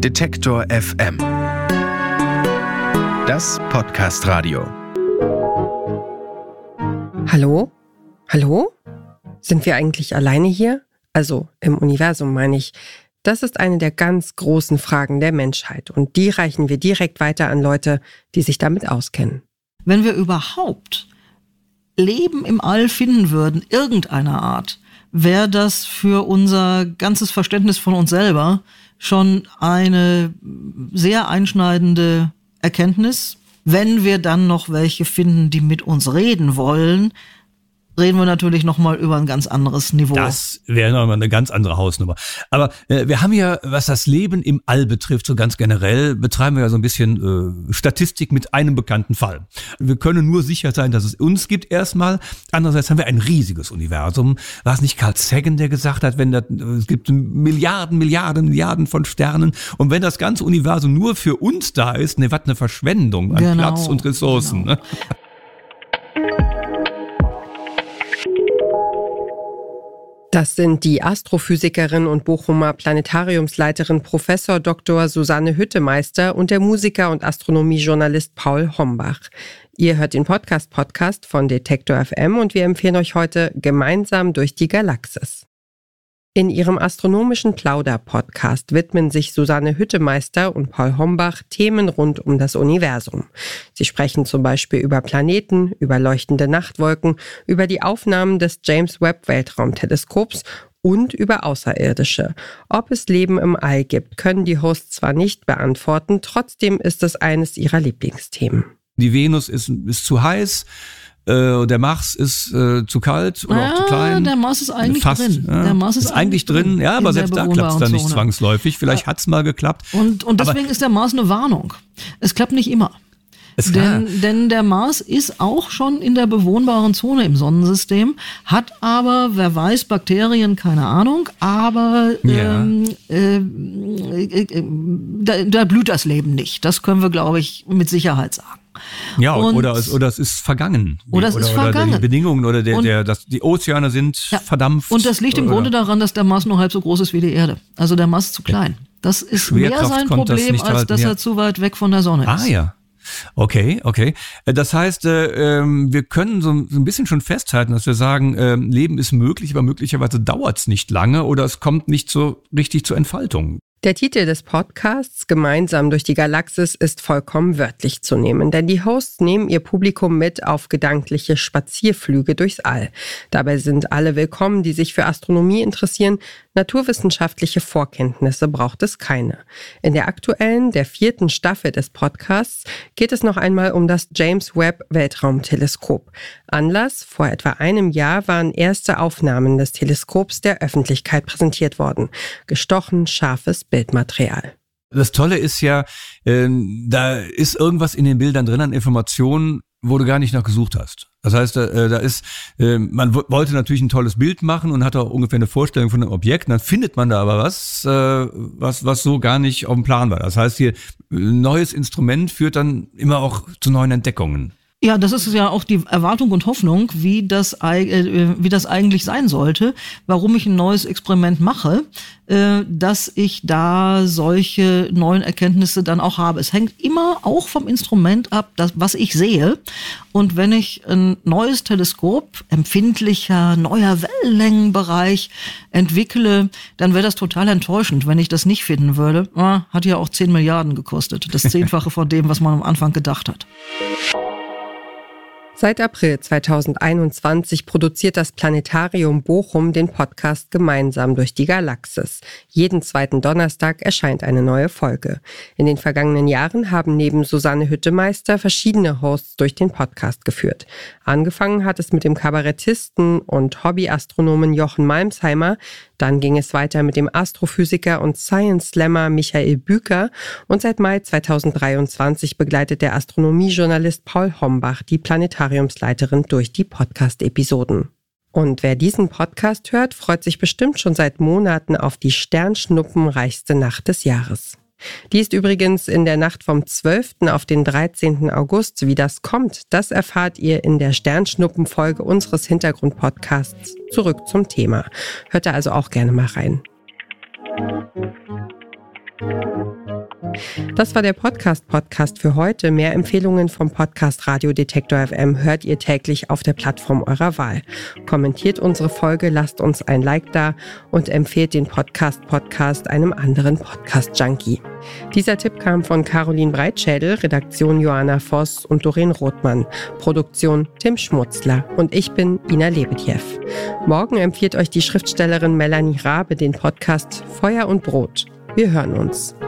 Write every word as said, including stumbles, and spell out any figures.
Detektor F M. Das Podcast-Radio. Hallo? Hallo? Sind wir eigentlich alleine hier? Also im Universum meine ich. Das ist eine der ganz großen Fragen der Menschheit und die reichen wir direkt weiter an Leute, die sich damit auskennen. Wenn wir überhaupt Leben im All finden würden, irgendeiner Art, wäre das für unser ganzes Verständnis von uns selber schon eine sehr einschneidende Erkenntnis. Wenn wir dann noch welche finden, die mit uns reden wollen, reden wir natürlich nochmal über ein ganz anderes Niveau. Das wäre nochmal eine ganz andere Hausnummer. Aber äh, wir haben ja, was das Leben im All betrifft, so ganz generell, betreiben wir ja so ein bisschen äh, Statistik mit einem bekannten Fall. Wir können nur sicher sein, dass es uns gibt erstmal. Andererseits haben wir ein riesiges Universum. War es nicht Carl Sagan, der gesagt hat, wenn das, es gibt Milliarden, Milliarden, Milliarden von Sternen und wenn das ganze Universum nur für uns da ist, ne, was eine Verschwendung an genau, Platz und Ressourcen. Genau. Ne? Das sind die Astrophysikerin und Bochumer Planetariumsleiterin Professor Doktor Susanne Hüttemeister und der Musiker und Astronomiejournalist Paul Hombach. Ihr hört den Podcast-Podcast von Detektor F M und wir empfehlen euch heute Gemeinsam durch die Galaxis. In ihrem astronomischen Plauder-Podcast widmen sich Susanne Hüttemeister und Paul Hombach Themen rund um das Universum. Sie sprechen zum Beispiel über Planeten, über leuchtende Nachtwolken, über die Aufnahmen des James-Webb-Weltraumteleskops und über Außerirdische. Ob es Leben im All gibt, können die Hosts zwar nicht beantworten, trotzdem ist es eines ihrer Lieblingsthemen. Die Venus ist, ist zu heiß. Äh, der Mars ist äh, zu kalt oder ja, auch zu klein. Der Mars ist eigentlich Fast, drin. Ja, der Mars ist, ist eigentlich drin, ja, aber selbst da klappt es dann nicht zwangsläufig. Vielleicht ja. hat's mal geklappt. Und, und deswegen aber ist der Mars eine Warnung. Es klappt nicht immer. Denn, denn der Mars ist auch schon in der bewohnbaren Zone im Sonnensystem, hat aber, wer weiß, Bakterien, keine Ahnung, aber ja. ähm, äh, äh, da, da blüht das Leben nicht. Das können wir, glaube ich, mit Sicherheit sagen. Ja, und, oder, es, oder es ist vergangen. Oder es oder, ist oder vergangen. Die Bedingungen oder der, und, der, das, die Ozeane sind ja, verdampft. Und das liegt im oder? Grunde daran, dass der Mars nur halb so groß ist wie die Erde. Also der Mars ist zu klein. Das ist mehr sein Problem, das als halten, dass ja. er zu weit weg von der Sonne ist. Ah ja. Okay, okay. Das heißt, äh, wir können so, so ein bisschen schon festhalten, dass wir sagen, äh, Leben ist möglich, aber möglicherweise dauert es nicht lange oder es kommt nicht so richtig zur Entfaltung. Der Titel des Podcasts Gemeinsam durch die Galaxis ist vollkommen wörtlich zu nehmen, denn die Hosts nehmen ihr Publikum mit auf gedankliche Spazierflüge durchs All. Dabei sind alle willkommen, die sich für Astronomie interessieren. Naturwissenschaftliche Vorkenntnisse braucht es keine. In der aktuellen, der vierten Staffel des Podcasts geht es noch einmal um das James-Webb-Weltraumteleskop. Anlass: vor etwa einem Jahr waren erste Aufnahmen des Teleskops der Öffentlichkeit präsentiert worden. Gestochen scharfes Bildmaterial. Das Tolle ist ja, äh, da ist irgendwas in den Bildern drin an Informationen, wo du gar nicht nach gesucht hast. Das heißt, da, da ist, äh, man w- wollte natürlich ein tolles Bild machen und hatte auch ungefähr eine Vorstellung von einem Objekt. Dann findet man da aber was, äh, was, was so gar nicht auf dem Plan war. Das heißt, hier ein neues Instrument führt dann immer auch zu neuen Entdeckungen. Ja, das ist ja auch die Erwartung und Hoffnung, wie das, äh, wie das eigentlich sein sollte, warum ich ein neues Experiment mache, äh, dass ich da solche neuen Erkenntnisse dann auch habe. Es hängt immer auch vom Instrument ab, das, was ich sehe. Und wenn ich ein neues Teleskop, empfindlicher, neuer Wellenlängenbereich entwickle, dann wäre das total enttäuschend, wenn ich das nicht finden würde. Ah, hat ja auch zehn Milliarden gekostet. Das Zehnfache von dem, was man am Anfang gedacht hat. Seit April zweitausendeinundzwanzig produziert das Planetarium Bochum den Podcast Gemeinsam durch die Galaxis. Jeden zweiten Donnerstag erscheint eine neue Folge. In den vergangenen Jahren haben neben Susanne Hüttemeister verschiedene Hosts durch den Podcast geführt. Angefangen hat es mit dem Kabarettisten und Hobbyastronomen Jochen Malmsheimer. Dann ging es weiter mit dem Astrophysiker und Science-Slammer Michael Büker und seit Mai zweitausenddreiundzwanzig begleitet der Astronomiejournalist Paul Hombach die Planetariumsleiterin durch die Podcast-Episoden. Und wer diesen Podcast hört, freut sich bestimmt schon seit Monaten auf die sternschnuppenreichste Nacht des Jahres. Die ist übrigens in der Nacht vom zwölften auf den dreizehnten August. Wie das kommt, das erfahrt ihr in der Sternschnuppen-Folge unseres Hintergrund-Podcasts Zurück zum Thema. Hört da also auch gerne mal rein. Das war der Podcast-Podcast für heute. Mehr Empfehlungen vom Podcast Radio Detektor F M hört ihr täglich auf der Plattform eurer Wahl. Kommentiert unsere Folge, lasst uns ein Like da und empfehlt den Podcast-Podcast einem anderen Podcast-Junkie. Dieser Tipp kam von Caroline Breitschädel, Redaktion Joanna Voss und Doreen Rothmann, Produktion Tim Schmutzler und ich bin Ina Lebedjew. Morgen empfiehlt euch die Schriftstellerin Melanie Rabe den Podcast Feuer und Brot. Wir hören uns.